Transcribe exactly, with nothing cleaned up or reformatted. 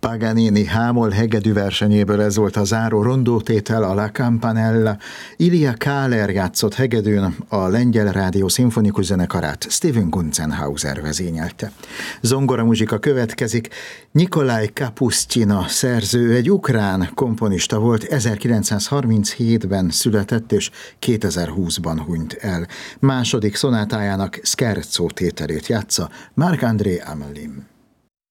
Paganini hámol hegedű versenyéből ez volt a záró rondótétel, a La Campanella. Ilya Káler játszott hegedűn, a Lengyel Rádió Szimfonikus Zenekarát Steven Kunzenhauser vezényelte. Zongora muzsika következik. Nikolaj Kapusztyina szerző egy ukrán komponista volt, ezerkilencszázharminchétben született és kétezer-húszban hunyt el. Második szonátájának Scherzo tételét játsza Marc-André Amelin.